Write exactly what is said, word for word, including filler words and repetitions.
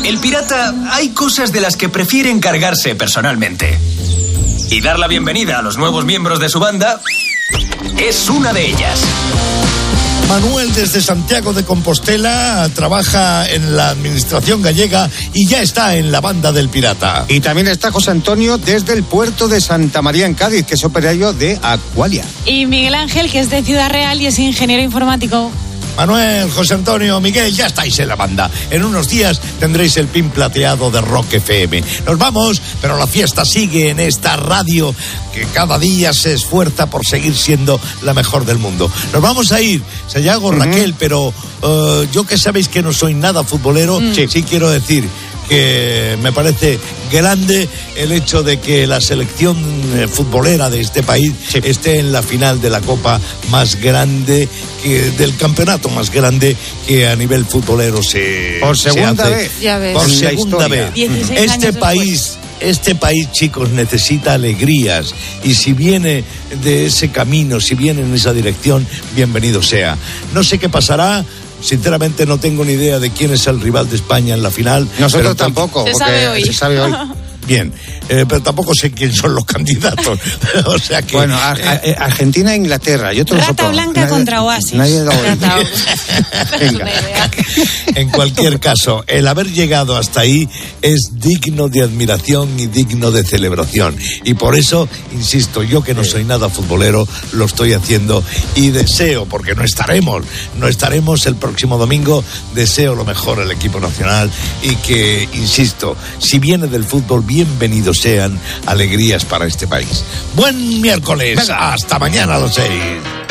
El pirata, hay cosas de las que prefiere encargarse personalmente. Y dar la bienvenida a los nuevos miembros de su banda es una de ellas. Manuel, desde Santiago de Compostela, trabaja en la administración gallega y ya está en la banda del pirata. Y también está José Antonio desde el puerto de Santa María en Cádiz, que es operario de Aqualia. Y Miguel Ángel, que es de Ciudad Real y es ingeniero informático. Manuel, José Antonio, Miguel, ya estáis en la banda. En unos días tendréis el pin plateado de Rock F M. Nos vamos, pero la fiesta sigue en esta radio que cada día se esfuerza por seguir siendo la mejor del mundo. Nos vamos a ir, Sayago, uh-huh. Raquel, pero uh, yo que sabéis que no soy nada futbolero, mm. sí. sí quiero decir que me parece grande el hecho de que la selección futbolera de este país sí. esté en la final de la Copa más grande, que del campeonato más grande que a nivel futbolero se por segunda se hace, vez ya ves. por segunda vez este país después. Este país, chicos, necesita alegrías y si viene de ese camino, si viene en esa dirección, bienvenido sea. No sé qué pasará. Sinceramente no tengo ni idea de quién es el rival de España en la final. Nosotros tampoco. Se sabe hoy. Se sabe hoy. Bien, eh, pero tampoco sé quién son los candidatos. O sea que... Bueno, a, a, a Argentina e Inglaterra. Yo te lo Rata soporto. Blanca nadie, contra Oasis. Nadie da Venga. En cualquier caso, el haber llegado hasta ahí es digno de admiración y digno de celebración. Y por eso, insisto, yo que no soy nada futbolero, lo estoy haciendo y deseo, porque no estaremos, no estaremos el próximo domingo, deseo lo mejor al equipo nacional y que, insisto, si viene del fútbol, bienvenidos sean alegrías para este país. Buen miércoles, venga, hasta mañana a las seis.